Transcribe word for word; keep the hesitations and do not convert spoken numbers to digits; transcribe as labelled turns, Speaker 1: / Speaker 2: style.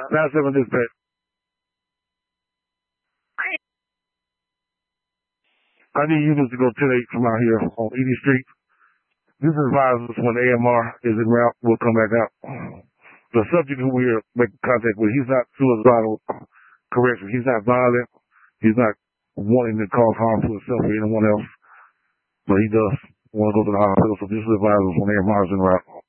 Speaker 1: nine seven dispatch. I need units to go ten eight from out here on Edie Street. This advises when A M R is en route, we'll come back out. The subject who we're making contact with, he's not suicidal. Correction, he's not violent. He's not wanting to cause harm to himself or anyone else. But he does want to go to the hospital, so this advises when A M R is en route.